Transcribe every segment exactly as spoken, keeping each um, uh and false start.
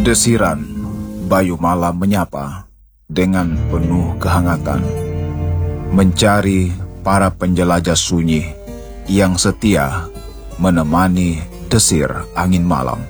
Desiran bayu malam menyapa dengan penuh kehangatan, mencari para penjelajah sunyi yang setia menemani desir angin malam.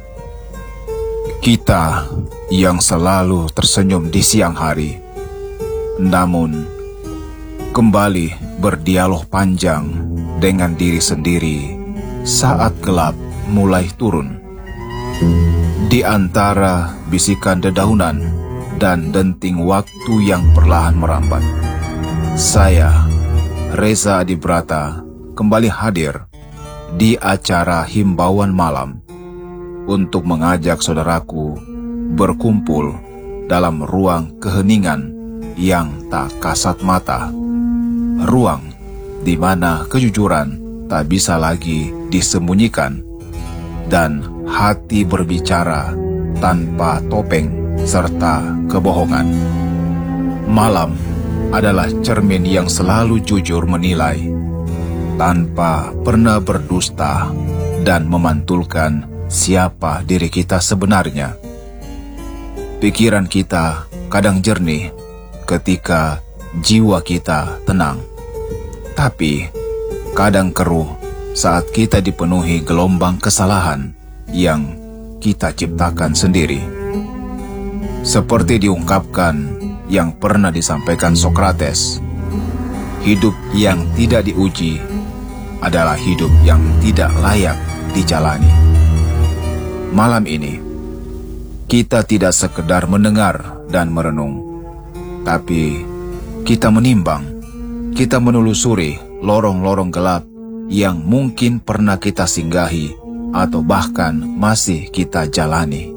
Kita yang selalu tersenyum di siang hari, namun kembali berdialog panjang dengan diri sendiri saat gelap mulai turun. Di antara bisikan dedaunan dan denting waktu yang perlahan merambat, saya, Reza Adibrata, kembali hadir di acara Himbauan Malam untuk mengajak saudaraku berkumpul dalam ruang keheningan yang tak kasat mata, ruang di mana kejujuran tak bisa lagi disembunyikan dan hati berbicara tanpa topeng serta kebohongan. Malam adalah cermin yang selalu jujur menilai, tanpa pernah berdusta dan memantulkan siapa diri kita sebenarnya. Pikiran kita kadang jernih ketika jiwa kita tenang, tapi kadang keruh saat kita dipenuhi gelombang kesalahan yang kita ciptakan sendiri. Seperti diungkapkan yang pernah disampaikan Sokrates, hidup yang tidak diuji adalah hidup yang tidak layak dijalani. Malam ini, kita tidak sekedar mendengar dan merenung, tapi kita menimbang, kita menelusuri lorong-lorong gelap yang mungkin pernah kita singgahi atau bahkan masih kita jalani.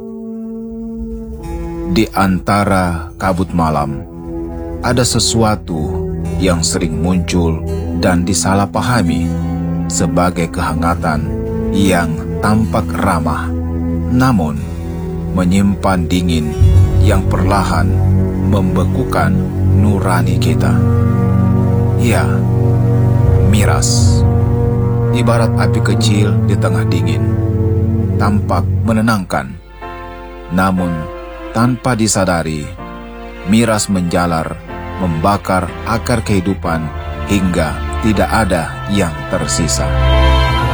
Di antara kabut malam, ada sesuatu yang sering muncul dan disalahpahami sebagai kehangatan yang tampak ramah, namun menyimpan dingin yang perlahan membekukan nurani kita. Ya, miras. Ibarat api kecil di tengah dingin, tampak menenangkan. Namun, tanpa disadari, miras menjalar, membakar akar kehidupan hingga tidak ada yang tersisa.